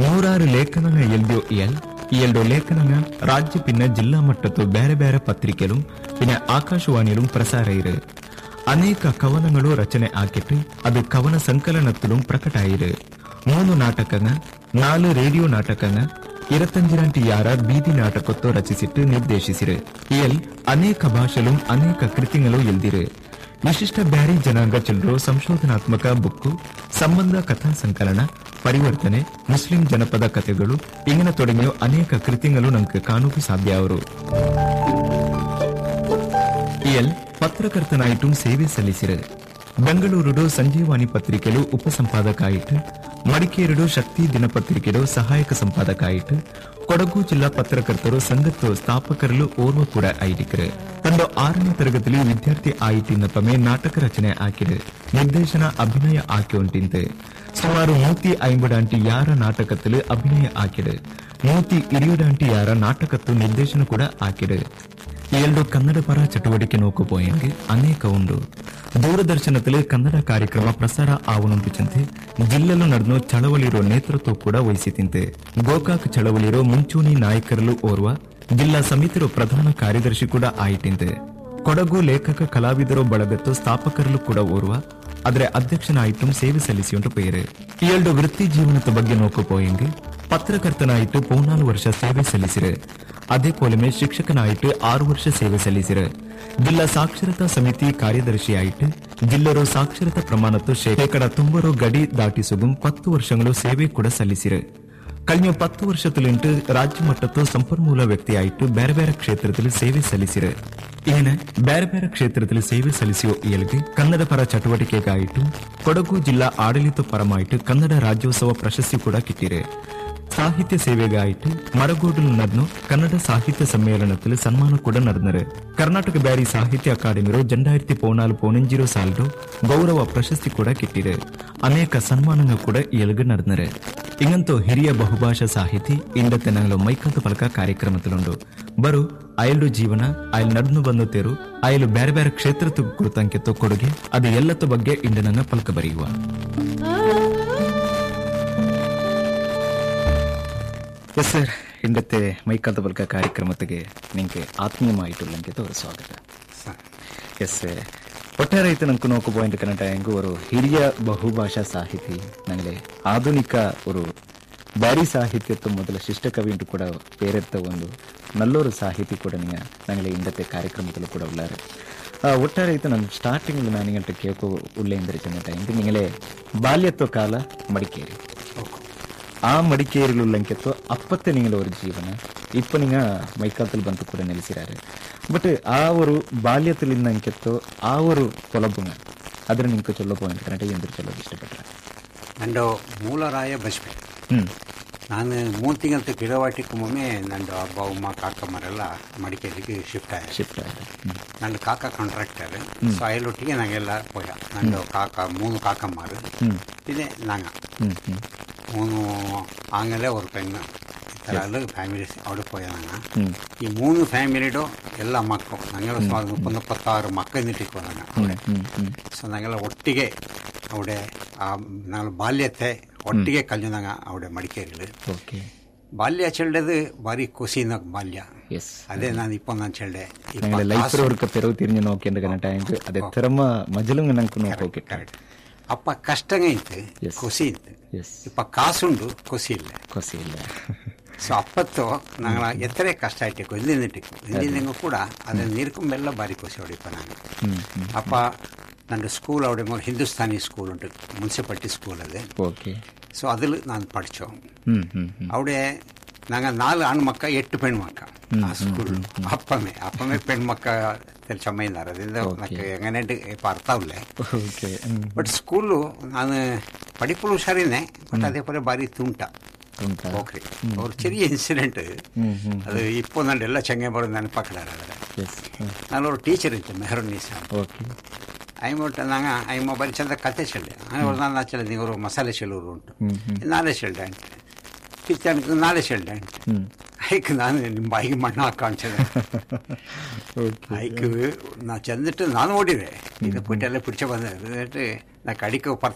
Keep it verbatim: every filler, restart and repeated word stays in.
ನೂರಾರು ಲೇಖನ ಎಲ್ದೋ ಎಲ್ ಎಲ್ಡೋ ಲೇಖನ ರಾಜ್ಯ ಪಿನ್ನ ಜಿಲ್ಲಾ ಮಟ್ಟದ್ದು ಬೇರೆ ಬೇರೆ ಪತ್ರಿಕೆಲು പിന്നെ ആകാശവാണിയിലും പ്രസാര ഇരു അനേക കവനങ്ങളോ രചന ആക്കിട്ട് അത് കവന സങ്കലനത്തിലും പ്രകಟಾയിരു മൂന്ന് നാಟಕങ്ങൾ നാല് ರೇಡಿಯೋ ನಾಟಕങ്ങൾ ಇರತ್ತಂಜಿರಂಟಿ ಯಾರ ಬೀದಿ ನಾಟಕತ್ತೋ ರಚಿಸಿಟ್ಟು ನಿರ್ದೇಶಿಸಿರು ಇಯಲ್ ಅನೇಕ ಭಾಷೆಲು ಅನೇಕ ಕೃತಿಗಳು ಎಲ್ದಿರು ವಿಶಿಷ್ಟ ಬ್ಯಾರಿ ಜನಾಂಗ ಚಿಲ್ಡ್ರೋ ಸಂಶೋಧನಾತ್ಮಕ ಬುಕ್ಕು ಸಂಬಂಧ ಕಥಾ ಸಂಕಲನ ಪರಿವರ್ತನೆ ಮುಸ್ಲಿಂ ಜನಪದ ಕಥೆಗಳು ಇಂಗಿನ ತೊಡಗಿಯೋ ಅನೇಕ ಕೃತಿಗಳು ನಮಗೆ ಕಾಣುಕು ಸಾಧ್ಯ ಅವರು ಇಯಲ್ ಪತ್ರಕರ್ತನಾയിട്ടും ಸೇವೆ ಸಲ್ಲಿಸಿರು ಬೆಂಗಳೂರು ಸಂಜೀವಾಣಿ ಪತ್ರಿಕೆಲು ಉಪಸಂಪಾದಕ ಆಯಿತು ಮಡಿಕೇರಿಡು ಶಕ್ತಿ ದಿನಪತ್ರಿಕೆಲು ಸಹಾಯಕ ಸಂಪಾದಕ ಆಯಿತು ಕೊಡಗು ಜಿಲ್ಲಾ ಪತ್ರಕರ್ತರು ಸಂಘತ್ತು ಸ್ಥಾಪಕರಲು ಓರ್ವ ಕೂಡ ಆಯ್ದಿಕರು ತಂದು ಆರನೇ ತರಗತಿಲಿ ವಿದ್ಯಾರ್ಥಿ ಆಯಿತಿನಪ್ಪಮೆ ನಾಟಕ ರಚನೆ ಹಾಕಿರು ನಿರ್ದೇಶನ ಅಭಿನಯ ಆಕೆ ಉಂಟಿಂತು ಸುಮಾರು ನೂತಿ ಐಂಬಡಾಂಟಿ ಯಾರ ನಾಟಕದಲ್ಲಿ ಅಭಿನಯ ಹಾಕಿಡು ನೂತಿ ಇರಿಯುಡಾಂಟಿ ಯಾರ ನಾಟಕತ್ತು ನಿರ್ದೇಶನ ಕೂಡ ಹಾಕಿಡು ಎರಡು ಕನ್ನಡ ಪರ ಚಟುವಟಿಕೆ ನೋಕು ಪೋಯಂಗೆ ಅನೇಕ ಉಂಡು ದೂರದರ್ಶನದಲ್ಲಿ ಕನ್ನಡ ಕಾರ್ಯಕ್ರಮ ಪ್ರಸಾರ ಆವನುಂಪಿಚಂತೆ ಜಿಲ್ಲೆಲು ನಡೆದ ಚಳವಳಿರೋ ನೇತೃತ್ವ ಕೂಡ ವಹಿಸಿತಿಂತೆ ಗೋಕಾಕ್ ಚಳವಳಿರೋ ಮುಂಚೂಣಿ ನಾಯಕರಲು ಓರ್ವ ಜಿಲ್ಲಾ ಸಮಿತಿರೋ ಪ್ರಧಾನ ಕಾರ್ಯದರ್ಶಿ ಕೂಡ ಆಯಿತಿಂತೆ ಕೊಡಗು ಲೇಖಕ ಕಲಾವಿದರೋ ಬಳಗತ್ತು ಸ್ಥಾಪಕರಲು ಕೂಡ ಓರ್ವ ಆದರೆ ಅಧ್ಯಕ್ಷನಾಯಿತು ಸೇವೆ ಸಲ್ಲಿಸಿಯುಂಟು ಪೇರು ಈ ಎರಡು ವೃತ್ತಿ ಜೀವನದ ಬಗ್ಗೆ ನೋಕು ಪೋಯಂಗೆ ಪತ್ರಕರ್ತನಾಯಿತು ಪೌನಾಲು ವರ್ಷ ಸೇವೆ ಸಲ್ಲಿಸಿರು ಅದೇ ಪೋಲಮೆ ಶಿಕ್ಷಕನಾಯಿತು ಆರು ವರ್ಷ ಸೇವೆ ಸಲ್ಲಿಸಿರು ಜಿಲ್ಲಾ ಸಾಕ್ಷರತಾ ಸಮಿತಿ ಕಾರ್ಯದರ್ಶಿಯಾಯಿತು ಜಿಲ್ಲರು ಸಾಕ್ಷರತಾ ಪ್ರಮಾಣತ್ತು ಶೇಕಡ ತೊಂಬರು ಗಡಿ ದಾಟಿಸುಗು ಪತ್ತು ವರ್ಷಗಳು ಸೇವೆ ಕೂಡ ಸಲ್ಲಿಸಿರು കഴിഞ്ഞ പത്ത് വർഷത്തിലുണ്ട് രാജ്യമട്ടത്തോ ಸಂಪನ್ಮೂಲ ವ್ಯಕ್ತಿಯಾಯಿತು ಬೇರೆ ಬೇರೆ ಕ್ಷೇತ್ರದಲ್ಲಿ ಸೇವೆ ಸಲ್ಲಿಸಿರು ಇങ്ങനെ ಬೇರೆ ಬೇರೆ ಕ್ಷೇತ್ರದಲ್ಲಿ ಸೇವೆ ಸಲ್ಲಿಸಿಯೋ ಇಯಲ್ಗೆ ಕನ್ನಡ ಪರ ಚಟುವಟಿಕೆಗಾಯಿತು ಕೊಡಗು ಜಿಲ್ಲಾ ಆಡಳಿತ ಪರಮಾಯಿತು ಕನ್ನಡ ರಾಜ್ಯೋತ್ಸವ ಪ್ರಶಸ್ತಿ ಕೂಡ ಕಿಟ್ಟಿರೆ ಸಾಹಿತ್ಯ ಸೇವೆಗಾಯಿತು ಮರಗೋಡು ನಡೆದು ಕನ್ನಡ ಸಾಹಿತ್ಯ ಸಮ್ಮೇಳನದಲ್ಲಿ ಸನ್ಮಾನ ಕೂಡ ನಡೆದರು ಕರ್ನಾಟಕ ಬ್ಯಾರಿ ಸಾಹಿತ್ಯ ಅಕಾಡೆಮಿರೋ ಜಂಡಾಯಿರತಿ ಪೌನಾಲು ಪೌನಂಜಿರೋ ಸಾಲ್ಡು ಗೌರವ ಪ್ರಶಸ್ತಿ ಕೂಡ ಕಿಟ್ಟಿರೆ ಅನೇಕ ಸನ್ಮಾನಗಳು ಕೂಡ ಇಯಲ್ಗೆ ನಡೆದರು ಇಂಗಂತೂ ಹಿರಿಯ ಬಹುಭಾಷಾ ಸಾಹಿತಿ ಇಂಡತ್ತೆ ನಂಗಲು ಮೈಕಂತ ಫಲಕ ಕಾರ್ಯಕ್ರಮದಲ್ಲುಂಡು ಬರು ಅಯಲ್ಡು ಜೀವನ ಅಯಲ್ ನಡೆದು ಬಂದುತ್ತೇರು ಅಯಲು ಬೇರೆ ಬೇರೆ ಕ್ಷೇತ್ರದ ಕುರಿತಂಕೆತ್ತೋ ಕೊಡುಗೆ ಅದು ಎಲ್ಲತ್ತ ಬಗ್ಗೆ ಇಂಡ ನಂಗ ಫಲಕ ಬರೆಯುವ ಎಸ್ ಸರ್ ಇಂಡತ್ತೆ ಮೈಕಂತ ಫಲಕ ಕಾರ್ಯಕ್ರಮಕ್ಕೆ ನಿಂಗೆ ಆತ್ಮೀಯಮಾಯಿತು ತೋರ ಸ್ವಾಗತ ಎಸ್ ಸರ್ ಒಟ್ಟಾರೆ ಐತೆ ನಂಗೆ ನೋಕು ಪಾಯಿಂಟ್ ಕನ್ನಡ ಹೆಂಗು ಅವರು ಹಿರಿಯ ಬಹುಭಾಷಾ ಸಾಹಿತಿ ನಂಗೆ ಆಧುನಿಕ ஒரு ಬ್ಯಾರಿ ಸಾಹಿತ್ಯತ್ತು ಮೊದಲ ಶಿಷ್ಟ ಕವಿಂಟು ಕೂಡ ಬೇರೆತ್ತ ಒಂದು ನಲ್ಲೂರು ಸಾಹಿತಿ ಕೂಡ ನೀವು ನಂಗೆ ಇಂಡತ್ತೆ ಕಾರ್ಯಕ್ರಮದಲ್ಲೂ ಕೂಡ ಉಳ್ಳಾರೆ ಒಟ್ಟಾರೆ ಐತೆ ನಾನು ಸ್ಟಾರ್ಟಿಂಗ್ ನಾನಿಗಂಟು ಕೇಳ್ಕೊ ಉಳ್ಳೆ ಎಂದರೆ ಕನ್ನಡ ಹೆಂಗೆ ನಿಂಗಲೇ ಬಾಲ್ಯತ್ವ ಕಾಲ ಮಡಿಕೇರಿ ಆ ಮಡಿಕೇರಿಲುಳ್ಳಂಕೆತ್ತು ಅಪ್ಪತ್ತೆ ನಿಂಗಲ ஒரு ಜೀವನ ಇಪ್ಪ ನಿಂಗ ಮೈಕಾಲದಲ್ಲಿ ಬಂತು ಕೂಡ ನೆಲೆಸಿರಾರೆ ಬಟ್ ಆ ஒரு ಬಾಲ್ಯದಲ್ಲಿ ಅಂಕೆತ್ತು ಆ ஒரு ಕೊಲಬುಂಗ ಅದ್ರ ನಿಂಗೆ ಚೊಲ್ಲೋ ಪಾಯಿಂಟ್ ಕನ್ನಡ ಎಂದ್ರೆ ಚೊಲ್ಲೋದು ಇಷ್ಟಪಟ್ರೆ ನಂದು ಮೂಲರಾಯ ಬಸ್ಪೆ ನಾನು ಮೂರು ತಿಂಗಳ ಕಿಡವಾಟಿಗೆ ಒಮ್ಮೆ ನಂದು ಅಬ್ಬ ಅಮ್ಮ ಕಾಕಮ್ಮರೆಲ್ಲ ಮಡಿಕೇರಿಗೆ ಶಿಫ್ಟ್ ಆಯ್ತು ಶಿಫ್ಟ್ ಆಯ್ತು ನಂದು ಕಾಕ ಕಾಂಟ್ರಾಕ್ಟರ್ ಸೊ ಅಯಲೊಟ್ಟಿಗೆ ನಂಗೆಲ್ಲ ಪೋಯ ನಂದು ಕಾಕ ಮೂರು ಕಾಕಮ್ಮರು ಇದೆ ನಂಗ மூணு ஆங்கலே ஒரு பெண்ணு இத்தனை ஃபேமிலி அப்படி போயாங்க ಈ ಮೂರು ಫ್ಯಾಮಿಲಿಡು ಎಲ್ಲ ಮಕ್ಕಳು ನಂಗೆಲ್ಲ ಸುಮಾರು ಮುಪ್ಪತ್ತು ಮುಪ್ಪತ್ತಾರು ಮಕ್ಕಳು ನಿಟ್ಟಿಗೆ ಹೋದಾಗ ಅವಳೆ ಸೊ ನಂಗೆಲ್ಲ ಒಟ್ಟಿಗೆ ಅವಡೆ ಆ ನಾನು ಬಾಲ್ಯತೆ ಒಟ್ಟಿಗೆ ಕಲ್ಯಾಣ ಅವಡೆ ಮಡಿಕೇರಿಲಿ ಬಾಲ್ಯ ಚೆಲ್ಡದು ಬಾರಿ ಖುಷಿನ ಬಾಲ್ಯ ಅದೇ ನಾನು ಇಪ್ಪ ನಾನು ಚೆಲ್ಡೆ ತೆರವು ತಿರಿഞ്ഞു നോക്കേണ്ട ടൈം അതെ തിരമ മജലുങ്ങ നമുക്ക് നോക്കി ಅಪ್ಪ ಕಷ್ಟಂಗ ಇತ್ತು ಖುಷಿ ಇತ್ತು ಇಪ್ಪ ಕಾಸುಂಡು ಖುಷಿ ಇಲ್ಲ ಖುಷಿ ಇಲ್ಲ ಸೊ ಅಪ್ಪತ್ತು ನಂಗೆ ಎತ್ತರೆ ಕಷ್ಟ ಆಯ್ತು ಇಲ್ಲಿಂದ ಇಟ್ಟಿಕ್ಕು ಇಲ್ಲಿಂದ ಕೂಡ ಅದನ್ನ ನೀರ್ಕೊಂಬೆಲ್ಲ ಬಾರಿ ಖುಷಿ ಹೊಡಿಪ್ಪ ನಾನು ಅಪ್ಪ ನಂದು ಸ್ಕೂಲ್ അവിടെ ಹಿಂದೂಸ್ತಾನಿ ಸ್ಕೂಲ್ ಉಂಟು ಮುನ್ಸಿಪಾಲಿಟಿ ಸ್ಕೂಲ್ ಅದು ಓಕೆ ಸೊ அதில் நான் படித்தோம் അവിടെ நாங்கள் நாலு ஆண் மக்க எட்டு பெண் மக்க ಆ ಸ್ಕೂಲ್ ಅಪ್ಪಮೇ ಅಪ್ಪಮೇ ಪೆಣ್ ಮಕ್ಕ ಚಮ್ಮೈದಾರ ಅದರಿಂದ ನನಗೆ ಎങ്ങനെ ಇಪ್ಪ ಅರ್ಥ ಇಲ್ಲ ಬಟ್ ಸ್ಕೂಲು ನಾನು படிப்புல ಹುಷಾರಿನೇ ಬಟ್ ಅದೇ ಪರ ಬಾರಿ ತುಂಟ ಓಕೆ ஒரு ചെറിയ இன்சிடென்ட் அது இப்போ நான் ಎಲ್ಲ ಚೆಂಗೆ ಬರೋದು ನೆನಪಾಕಲಾರೆ ನಾನು ஒரு ಟೀಚರ್ ಇತ್ತು ಮೆಹರುನ್ನೀಸಾ ಐಮೊಟ್ಟು ನಂಗೆ ಐಮ ಬರೀ ಚಂದ ಕತೆ ಚೆಲ್ಲೆ ಅವರು ನಾನು ಆಚೆ ನೀವು ಮಸಾಲೆ ಚೆಲ್ಲೂರು ಉಂಟು ನಾಳೆ ಚೆಲ್ಡೆ ಅಂತ ಕಿಚ್ಚನಿಗೆ ನಾಳೆ ಚೆಲ್ಡೆ ಅಂತ ಐಕ್ ನಾನು ನಿಮ್ಮ ಬಾಯಿಗೆ ಮಣ್ಣು ಹಾಕಾಣ್ಸದೆ ಐಕ್ ನಾ ಚೆಂದಿಟ್ಟು ನಾನು ಓಡಿದೆ ಇದು ಪುಟ್ಟೆಲ್ಲ ಪಿಡಿಚ ಬಂದ ನಾ ಕಡಿಕೆ ಪರ್ತ